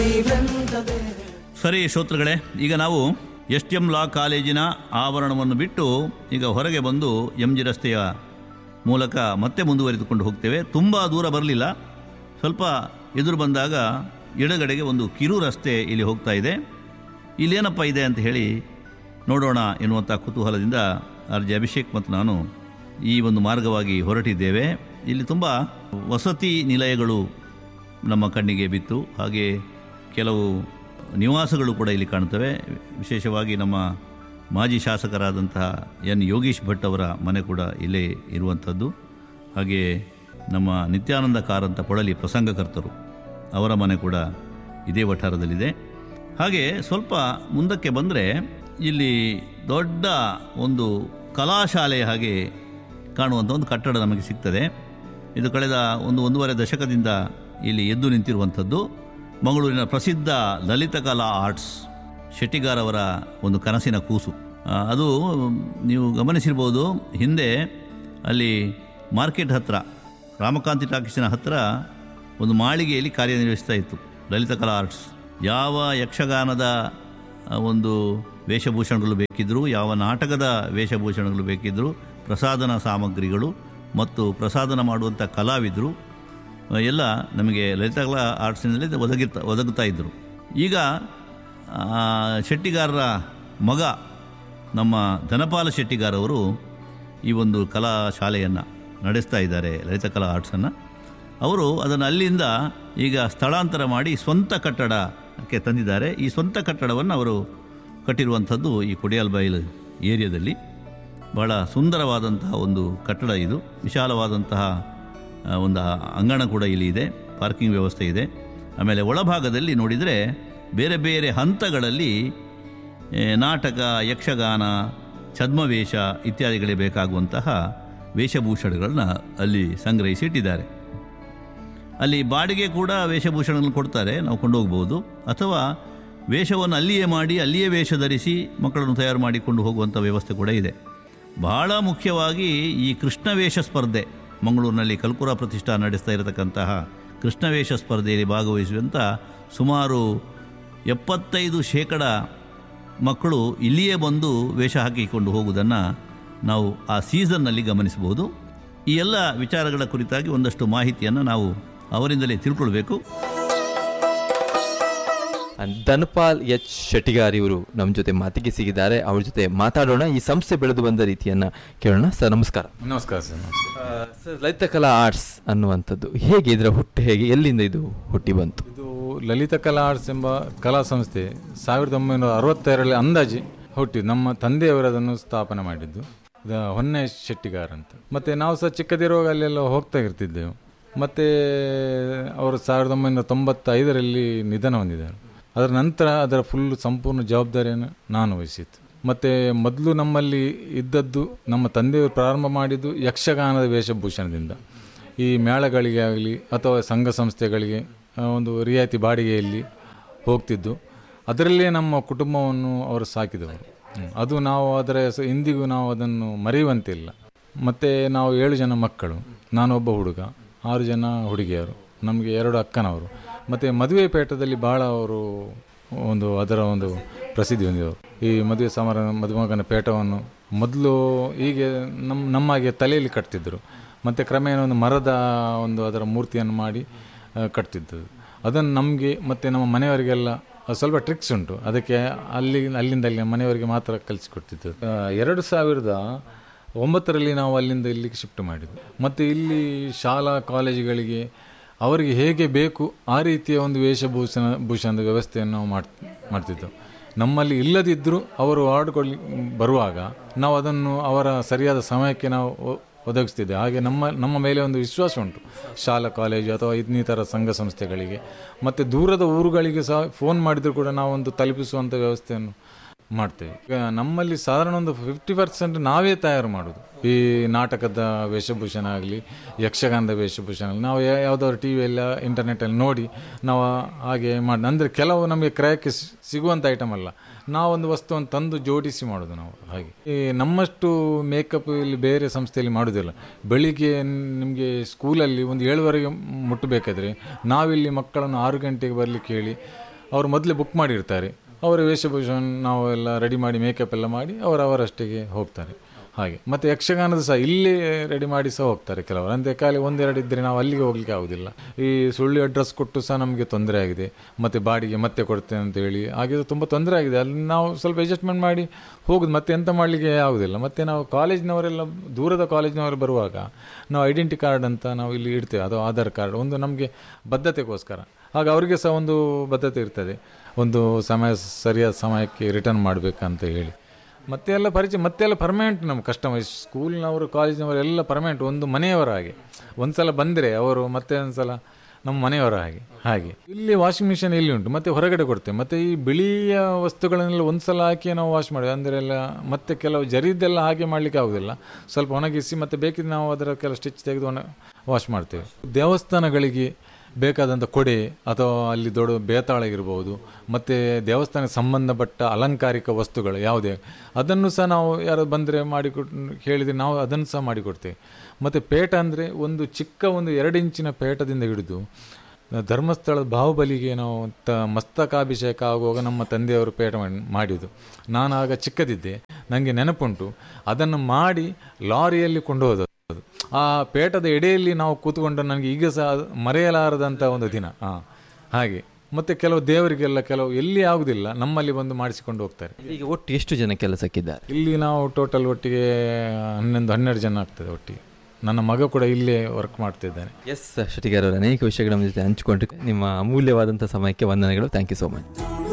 ಸರಿ ಶ್ರೋತೃಗಳೇ, ಈಗ ನಾವು STM ಲಾ ಕಾಲೇಜಿನ ಆವರಣವನ್ನು ಬಿಟ್ಟು ಈಗ ಹೊರಗೆ ಬಂದು MG ರಸ್ತೆಯ ಮೂಲಕ ಮತ್ತೆ ಮುಂದುವರಿದುಕೊಂಡು ಹೋಗ್ತೇವೆ. ತುಂಬ ದೂರ ಬರಲಿಲ್ಲ, ಸ್ವಲ್ಪ ಎದುರು ಬಂದಾಗ ಎಡಗಡೆಗೆ ಒಂದು ಕಿರು ರಸ್ತೆ ಇಲ್ಲಿ ಹೋಗ್ತಾ ಇದೆ. ಇಲ್ಲೇನಪ್ಪ ಇದೆ ಅಂತ ಹೇಳಿ ನೋಡೋಣ ಎನ್ನುವಂಥ ಕುತೂಹಲದಿಂದ RJ ಅಭಿಷೇಕ್ ಮತ್ತು ನಾನು ಈ ಒಂದು ಮಾರ್ಗವಾಗಿ ಹೊರಟಿದ್ದೇವೆ. ಇಲ್ಲಿ ತುಂಬ ವಸತಿ ನಿಲಯಗಳು ನಮ್ಮ ಕಣ್ಣಿಗೆ ಬಿತ್ತು, ಹಾಗೆ ಕೆಲವು ನಿವಾಸಗಳು ಕೂಡ ಇಲ್ಲಿ ಕಾಣುತ್ತವೆ. ವಿಶೇಷವಾಗಿ ನಮ್ಮ ಮಾಜಿ ಶಾಸಕರಾದಂತಹ N. ಯೋಗೀಶ್ ಭಟ್ ಅವರ ಮನೆ ಕೂಡ ಇಲ್ಲೇ ಇರುವಂಥದ್ದು. ಹಾಗೆ ನಮ್ಮ ನಿತ್ಯಾನಂದ ಕಾರಂತ ಪೊಳಲಿ ಪ್ರಸಂಗಕರ್ತರು ಅವರ ಮನೆ ಕೂಡ ಇದೇ ವಠಾರದಲ್ಲಿದೆ. ಹಾಗೆ ಸ್ವಲ್ಪ ಮುಂದಕ್ಕೆ ಬಂದರೆ ಇಲ್ಲಿ ದೊಡ್ಡ ಒಂದು ಕಲಾಶಾಲೆಯ ಹಾಗೆ ಕಾಣುವಂಥ ಒಂದು ಕಟ್ಟಡ ನಮಗೆ ಸಿಗ್ತದೆ. ಇದು ಕಳೆದ ಒಂದೂವರೆ ದಶಕದಿಂದ ಇಲ್ಲಿ ಎದ್ದು ನಿಂತಿರುವಂಥದ್ದು. ಮಂಗಳೂರಿನ ಪ್ರಸಿದ್ಧ ಲಲಿತಕಲಾ ಆರ್ಟ್ಸ್ ಶೆಟ್ಟಿಗಾರ್ ಅವರ ಒಂದು ಕನಸಿನ ಕೂಸು. ಅದು ನೀವು ಗಮನಿಸಿರ್ಬೋದು, ಹಿಂದೆ ಅಲ್ಲಿ ಮಾರ್ಕೆಟ್ ಹತ್ತಿರ ರಾಮಕಾಂತಿ ಟಾಕೀಸಿನ ಹತ್ತಿರ ಒಂದು ಮಾಳಿಗೆಯಲ್ಲಿ ಕಾರ್ಯನಿರ್ವಹಿಸ್ತಾ ಇತ್ತು ಲಲಿತಕಲಾ ಆರ್ಟ್ಸ್. ಯಾವ ಯಕ್ಷಗಾನದ ಒಂದು ವೇಷಭೂಷಣಗಳು ಬೇಕಿದ್ದರೂ, ಯಾವ ನಾಟಕದ ವೇಷಭೂಷಣಗಳು ಬೇಕಿದ್ದರೂ, ಪ್ರಸಾದನ ಸಾಮಗ್ರಿಗಳು ಮತ್ತು ಪ್ರಸಾದನ ಮಾಡುವಂಥ ಕಲಾವಿದರು ಎಲ್ಲ ನಮಗೆ ಲಲಿತಕಲಾ ಆರ್ಟ್ಸಿನಲ್ಲಿ ಒದಗುತ್ತಾ ಇದ್ದರು. ಈಗ ಶೆಟ್ಟಿಗಾರರ ಮಗ ನಮ್ಮ ಧನಪಾಲ ಶೆಟ್ಟಿಗಾರವರು ಈ ಒಂದು ಕಲಾ ಶಾಲೆಯನ್ನು ನಡೆಸ್ತಾ ಇದ್ದಾರೆ, ಲಲಿತಕಲಾ ಆರ್ಟ್ಸನ್ನು. ಅವರು ಅದನ್ನು ಅಲ್ಲಿಂದ ಈಗ ಸ್ಥಳಾಂತರ ಮಾಡಿ ಸ್ವಂತ ಕಟ್ಟಡಕ್ಕೆ ತಂದಿದ್ದಾರೆ. ಈ ಸ್ವಂತ ಕಟ್ಟಡವನ್ನು ಅವರು ಕಟ್ಟಿರುವಂಥದ್ದು ಈ ಕೊಡಿಯಾಲ್ಬೈಲು ಏರಿಯಾದಲ್ಲಿ. ಬಹಳ ಸುಂದರವಾದಂತಹ ಒಂದು ಕಟ್ಟಡ ಇದು. ವಿಶಾಲವಾದಂತಹ ಒಂದು ಅಂಗಣ ಕೂಡ ಇಲ್ಲಿ ಇದೆ, ಪಾರ್ಕಿಂಗ್ ವ್ಯವಸ್ಥೆ ಇದೆ. ಆಮೇಲೆ ಒಳಭಾಗದಲ್ಲಿ ನೋಡಿದರೆ ಬೇರೆ ಬೇರೆ ಹಂತಗಳಲ್ಲಿ ನಾಟಕ, ಯಕ್ಷಗಾನ, ಛದ್ಮವೇಷ ಇತ್ಯಾದಿಗಳಿಗೆ ಬೇಕಾಗುವಂತಹ ವೇಷಭೂಷಣಗಳನ್ನ ಅಲ್ಲಿ ಸಂಗ್ರಹಿಸಿಟ್ಟಿದ್ದಾರೆ. ಅಲ್ಲಿ ಬಾಡಿಗೆ ಕೂಡ ವೇಷಭೂಷಣಗಳನ್ನು ಕೊಡ್ತಾರೆ, ನಾವು ಕೊಂಡೋಗ್ಬೋದು. ಅಥವಾ ವೇಷವನ್ನು ಅಲ್ಲಿಯೇ ಮಾಡಿ ಅಲ್ಲಿಯೇ ವೇಷ ಧರಿಸಿ ಮಕ್ಕಳನ್ನು ತಯಾರು ಮಾಡಿಕೊಂಡು ಹೋಗುವಂಥ ವ್ಯವಸ್ಥೆ ಕೂಡ ಇದೆ. ಬಹಳ ಮುಖ್ಯವಾಗಿ ಈ ಕೃಷ್ಣವೇಷ ಸ್ಪರ್ಧೆ, ಮಂಗಳೂರಿನಲ್ಲಿ ಕಲ್ಕುರ ಪ್ರತಿಷ್ಠಾನ ನಡೆಸ್ತಾ ಇರತಕ್ಕಂತಹ ಕೃಷ್ಣವೇಷ ಸ್ಪರ್ಧೆಯಲ್ಲಿ ಭಾಗವಹಿಸುವಂಥ ಸುಮಾರು 75% ಮಕ್ಕಳು ಇಲ್ಲಿಯೇ ಬಂದು ವೇಷ ಹಾಕಿಕೊಂಡು ಹೋಗುವುದನ್ನು ನಾವು ಆ ಸೀಸನ್ನಲ್ಲಿ ಗಮನಿಸಬಹುದು. ಈ ಎಲ್ಲ ವಿಚಾರಗಳ ಕುರಿತಾಗಿ ಒಂದಷ್ಟು ಮಾಹಿತಿಯನ್ನು ನಾವು ಅವರಿಂದಲೇ ತಿಳ್ಕೊಳ್ಬೇಕು. ಧನಪಾಲ್ H. ಶೆಟ್ಟಿಗಾರ್ ಇವರು ನಮ್ಮ ಜೊತೆ ಮಾತಿಗೆ ಸಿಗಿದ್ದಾರೆ. ಅವ್ರ ಜೊತೆ ಮಾತಾಡೋಣ, ಈ ಸಂಸ್ಥೆ ಬೆಳೆದು ಬಂದ ರೀತಿಯನ್ನು ಕೇಳೋಣ. ಸರ್ ನಮಸ್ಕಾರ. ನಮಸ್ಕಾರ ಸರ್. ಸರ್, ಲಲಿತಕಲಾ ಆರ್ಟ್ಸ್ ಅನ್ನುವಂಥದ್ದು ಹೇಗೆ, ಇದರ ಹುಟ್ಟು ಹೇಗೆ, ಎಲ್ಲಿಂದ ಇದು ಹುಟ್ಟಿ ಬಂತು? ಇದು ಲಲಿತಕಲಾ ಆರ್ಟ್ಸ್ ಎಂಬ ಕಲಾ ಸಂಸ್ಥೆ 1962 ಅಂದಾಜು ಹುಟ್ಟಿದ್ದು. ನಮ್ಮ ತಂದೆಯವರು ಅದನ್ನು ಸ್ಥಾಪನೆ ಮಾಡಿದ್ದು, ಹೊನ್ನೆ ಶೆಟ್ಟಿಗಾರ್ ಅಂತ. ಮತ್ತು ನಾವು ಸಹ ಚಿಕ್ಕದಿರುವಾಗ ಅಲ್ಲೆಲ್ಲ ಹೋಗ್ತಾ ಇರ್ತಿದ್ದೆವು. ಮತ್ತು ಅವರು 1995 ನಿಧನ ಹೊಂದಿದ್ದಾರೆ. ಅದರ ನಂತರ ಅದರ ಸಂಪೂರ್ಣ ಜವಾಬ್ದಾರಿಯನ್ನು ನಾನು ವಹಿಸಿತ್ತು. ಮತ್ತು ಮೊದಲು ನಮ್ಮಲ್ಲಿ ಇದ್ದದ್ದು, ನಮ್ಮ ತಂದೆಯವರು ಪ್ರಾರಂಭ ಮಾಡಿದ್ದು ಯಕ್ಷಗಾನದ ವೇಷಭೂಷಣದಿಂದ. ಈ ಮೇಳಗಳಿಗೆ ಆಗಲಿ ಅಥವಾ ಸಂಘ ಸಂಸ್ಥೆಗಳಿಗೆ ಒಂದು ರಿಯಾಯಿತಿ ಬಾಡಿಗೆಯಲ್ಲಿ ಹೋಗ್ತಿದ್ದು. ಅದರಲ್ಲೇ ನಮ್ಮ ಕುಟುಂಬವನ್ನು ಅವರು ಸಾಕಿದವರು. ಅದು ನಾವು ಅದರ ಇಂದಿಗೂ ನಾವು ಅದನ್ನು ಮರೆಯುವಂತಿಲ್ಲ. ಮತ್ತು ನಾವು 7 ಜನ ಮಕ್ಕಳು, ನಾನೊಬ್ಬ ಹುಡುಗ, 6 ಜನ ಹುಡುಗಿಯರು, ನಮಗೆ 2 ಅಕ್ಕನವರು. ಮತ್ತು ಮದುವೆ ಪೇಟದಲ್ಲಿ ಭಾಳ ಅವರು ಅದರ ಒಂದು ಪ್ರಸಿದ್ಧಿ ಹೊಂದಿದವರು. ಈ ಮದುವೆ ಸಮಾರಂಭ ಮದುಮಗನ ಪೇಟವನ್ನು ಮೊದಲು ಹೀಗೆ ನಮ್ಮಾಗೆ ತಲೆಯಲ್ಲಿ ಕಟ್ತಿದ್ದರು. ಮತ್ತು ಕ್ರಮೇಣ ಒಂದು ಮರದ ಅದರ ಮೂರ್ತಿಯನ್ನು ಮಾಡಿ ಕಟ್ತಿದ್ದರು. ಅದನ್ನು ನಮಗೆ ಮತ್ತು ನಮ್ಮ ಮನೆಯವರಿಗೆಲ್ಲ ಸ್ವಲ್ಪ ಟ್ರಿಕ್ಸ್ ಉಂಟು, ಅದಕ್ಕೆ ಅಲ್ಲಿಂದ ಮನೆಯವರಿಗೆ ಮಾತ್ರ ಕಲಿಸಿಕೊಡ್ತಿದ್ದರು. 2009 ನಾವು ಅಲ್ಲಿಂದ ಇಲ್ಲಿಗೆ ಶಿಫ್ಟ್ ಮಾಡಿದ್ವಿ. ಮತ್ತು ಇಲ್ಲಿ ಶಾಲಾ ಕಾಲೇಜುಗಳಿಗೆ ಅವರಿಗೆ ಹೇಗೆ ಬೇಕು ಆ ರೀತಿಯ ಒಂದು ವೇಷಭೂಷಣದ ವ್ಯವಸ್ಥೆಯನ್ನು ನಾವು ಮಾಡ್ತಿದ್ದೆವು. ನಮ್ಮಲ್ಲಿ ಇಲ್ಲದಿದ್ದರೂ ಅವರು ವಾರ್ಡ್ಗಳು ಬರುವಾಗ ನಾವು ಅದನ್ನು ಅವರ ಸರಿಯಾದ ಸಮಯಕ್ಕೆ ನಾವು ಒದಗಿಸ್ತಿದ್ದೆ. ಹಾಗೆ ನಮ್ಮ ಮೇಲೆ ಒಂದು ವಿಶ್ವಾಸ ಉಂಟು ಶಾಲಾ ಕಾಲೇಜು ಅಥವಾ ಇನ್ನಿತರ ಸಂಘ ಸಂಸ್ಥೆಗಳಿಗೆ. ಮತ್ತು ದೂರದ ಊರುಗಳಿಗೆ ಸಹ ಫೋನ್ ಮಾಡಿದರೂ ಕೂಡ ನಾವೊಂದು ತಲುಪಿಸುವಂಥ ವ್ಯವಸ್ಥೆಯನ್ನು ಮಾಡ್ತೇವೆ. ಈಗ ನಮ್ಮಲ್ಲಿ ಸಾಧಾರಣ ಒಂದು 50% ನಾವೇ ತಯಾರು ಮಾಡೋದು. ಈ ನಾಟಕದ ವೇಷಭೂಷಣ ಆಗಲಿ, ಯಕ್ಷಗಾನದ ವೇಷಭೂಷಣ ಆಗಲಿ, ನಾವು ಯಾವುದಾದ್ರು ಟಿ ವಿಯಲ್ಲ ಇಂಟರ್ನೆಟಲ್ಲಿ ನೋಡಿ ನಾವು ಹಾಗೆ ಮಾಡಿ, ಅಂದರೆ ಕೆಲವು ನಮಗೆ ಕ್ರಯಕ್ಕೆ ಸಿಗುವಂಥ ಐಟಮ್ ಅಲ್ಲ, ನಾವೊಂದು ವಸ್ತುವನ್ನು ತಂದು ಜೋಡಿಸಿ ಮಾಡೋದು ನಾವು. ಹಾಗೆ ಈ ನಮ್ಮಷ್ಟು ಮೇಕಪ್ ಇಲ್ಲಿ ಬೇರೆ ಸಂಸ್ಥೆಯಲ್ಲಿ ಮಾಡೋದಿಲ್ಲ. ಬೆಳಿಗ್ಗೆ ನಿಮಗೆ ಸ್ಕೂಲಲ್ಲಿ ಒಂದು 7 ಗಂಟೆಗೆ ಮುಟ್ಟಬೇಕಾದ್ರೆ ನಾವಿಲ್ಲಿ ಮಕ್ಕಳನ್ನು 6 ಗಂಟೆಗೆ ಬರಲಿಕ್ಕೆ ಹೇಳಿ ಅವರು ಮೊದಲೇ ಬುಕ್ ಮಾಡಿರ್ತಾರೆ. ಅವರ ವೇಷಭೂಷಣ ನಾವು ಎಲ್ಲ ರೆಡಿ ಮಾಡಿ ಮೇಕಪ್ ಎಲ್ಲ ಮಾಡಿ ಅವರವರಷ್ಟಿಗೆ ಹೋಗ್ತಾರೆ. ಹಾಗೆ ಮತ್ತು ಯಕ್ಷಗಾನದ ಸಹ ಇಲ್ಲಿ ರೆಡಿ ಮಾಡಿ ಸಹ ಹೋಗ್ತಾರೆ ಕೆಲವರು. ಅಂದರೆ ಖಾಲಿ ಒಂದೆರಡು ಇದ್ದರೆ ನಾವು ಅಲ್ಲಿಗೆ ಹೋಗಲಿಕ್ಕೆ ಆಗೋದಿಲ್ಲ. ಈ ಸುಳ್ಳು ಅಡ್ರೆಸ್ ಕೊಟ್ಟು ಸಹ ನಮಗೆ ತೊಂದರೆ ಆಗಿದೆ. ಮತ್ತು ಬಾಡಿಗೆ ಮತ್ತೆ ಕೊಡ್ತೇನೆ ಅಂತೇಳಿ ಹಾಗೆ ತುಂಬ ತೊಂದರೆ ಆಗಿದೆ. ಅಲ್ಲಿ ನಾವು ಸ್ವಲ್ಪ ಅಡ್ಜಸ್ಟ್ಮೆಂಟ್ ಮಾಡಿ ಹೋಗೋದು, ಮತ್ತೆ ಎಂತ ಮಾಡಲಿಕ್ಕೆ ಆಗೋದಿಲ್ಲ. ಮತ್ತು ನಾವು ಕಾಲೇಜಿನವರೆಲ್ಲ ದೂರದ ಕಾಲೇಜಿನವರು ಬರುವಾಗ ನಾವು ಐಡೆಂಟಿ ಕಾರ್ಡ್ ಅಂತ ನಾವು ಇಲ್ಲಿ ಇಡ್ತೇವೆ, ಅದು ಆಧಾರ್ ಕಾರ್ಡ್, ಒಂದು ನಮಗೆ ಬದ್ಧತೆಗೋಸ್ಕರ. ಆಗ ಅವರಿಗೆ ಸಹ ಒಂದು ಬದ್ಧತೆ ಇರ್ತದೆ, ಒಂದು ಸರಿಯಾದ ಸಮಯಕ್ಕೆ ರಿಟರ್ನ್ ಮಾಡಬೇಕಂತ ಹೇಳಿ. ಮತ್ತೆ ಎಲ್ಲ ಪರಿಚಯ, ಮತ್ತೆ ಎಲ್ಲ ಪರ್ಮನೆಂಟ್ ನಮ್ಮ ಕಸ್ಟಮರ್. ಸ್ಕೂಲ್ನವರು ಕಾಲೇಜಿನವರು ಎಲ್ಲ ಪರ್ಮನೆಂಟ್, ಒಂದು ಮನೆಯವರ ಹಾಗೆ. ಒಂದು ಸಲ ಬಂದರೆ ಅವರು ಮತ್ತೆ ಒಂದು ಸಲ ನಮ್ಮ ಮನೆಯವರ ಹಾಗೆ. ಇಲ್ಲಿ ವಾಷಿಂಗ್ ಮಿಷಿನ್ ಇಲ್ಲಿ ಉಂಟು, ಮತ್ತು ಹೊರಗಡೆ ಕೊಡ್ತೇವೆ. ಮತ್ತು ಈ ಬಿಳಿಯ ವಸ್ತುಗಳನ್ನೆಲ್ಲ ಒಂದು ಸಲ ಹಾಕಿ ನಾವು ವಾಶ್ ಮಾಡಿ, ಅಂದರೆ ಎಲ್ಲ ಮತ್ತೆ ಕೆಲವು ಜರಿದ್ದೆಲ್ಲ ಹಾಗೆ ಮಾಡಲಿಕ್ಕೆ ಆಗೋದಿಲ್ಲ. ಸ್ವಲ್ಪ ಒಣಗಿಸಿ ಮತ್ತೆ ಬೇಕಿದ್ರೆ ನಾವು ಅದರ ಕೆಲವು ಸ್ಟಿಚ್ ತೆಗೆದು ವಾಶ್ ಮಾಡ್ತೇವೆ. ದೇವಸ್ಥಾನಗಳಿಗೆ ಬೇಕಾದಂಥ ಕೊಡೆ ಅಥವಾ ಅಲ್ಲಿ ದೊಡ್ಡ ಬೇತಾಳ ಇರ್ಬೋದು, ಮತ್ತು ದೇವಸ್ಥಾನಕ್ಕೆ ಸಂಬಂಧಪಟ್ಟ ಅಲಂಕಾರಿಕ ವಸ್ತುಗಳು ಯಾವುದೇ, ಅದನ್ನು ಸಹ ನಾವು ಯಾರು ಬಂದರೆ ಹೇಳಿದರೆ ನಾವು ಅದನ್ನು ಸಹ ಮಾಡಿಕೊಡ್ತೇವೆ. ಮತ್ತು ಪೇಟ ಅಂದರೆ ಒಂದು ಚಿಕ್ಕ ಒಂದು 2 ಇಂಚಿನ ಪೇಟದಿಂದ ಹಿಡಿದು ಧರ್ಮಸ್ಥಳದ ಬಾಹುಬಲಿಗೆ ನಾವು ಮಸ್ತಕಾಭಿಷೇಕ ಆಗುವಾಗ ನಮ್ಮ ತಂದೆಯವರು ಪೇಟ ಮಾಡಿದ್ದು. ನಾನು ಆಗ ಚಿಕ್ಕದಿದ್ದೆ, ನನಗೆ ನೆನಪುಂಟು. ಅದನ್ನು ಮಾಡಿ ಲಾರಿಯಲ್ಲಿ ಕೊಂಡು ಹೋದದ್ದು. ಆ ಪೇಟದ ಎಡೆಯಲ್ಲಿ ನಾವು ಕೂತ್ಕೊಂಡು ನನಗೆ ಈಗ ಸಹ ಮರೆಯಲಾರದಂಥ ಒಂದು ದಿನ. ಹಾಗೆ. ಮತ್ತು ಕೆಲವು ದೇವರಿಗೆಲ್ಲ ಕೆಲವು ಎಲ್ಲಿ ಆಗುದಿಲ್ಲ, ನಮ್ಮಲ್ಲಿ ಬಂದು ಮಾಡಿಸಿಕೊಂಡು ಹೋಗ್ತಾರೆ. ಈಗ ಒಟ್ಟು ಎಷ್ಟು ಜನ ಕೆಲಸಕ್ಕಿದ್ದಾರೆ ಇಲ್ಲಿ? ನಾವು ಟೋಟಲ್ ಒಟ್ಟಿಗೆ 11-12 ಜನ ಆಗ್ತದೆ ಒಟ್ಟಿಗೆ. ನನ್ನ ಮಗ ಕೂಡ ಇಲ್ಲೇ ವರ್ಕ್ ಮಾಡ್ತಿದ್ದಾನೆ. ಎಸ್ ಶೆಟ್ಟಿಗಾರ್ ಅವರು ಅನೇಕ ವಿಷಯಗಳ ನಮ್ಮ ಜೊತೆ ಹಂಚಿಕೊಂಡ್ರೆ ನಿಮ್ಮ ಅಮೂಲ್ಯವಾದಂಥ ಸಮಯಕ್ಕೆ ವಂದನೆಗಳು. Thank you so much.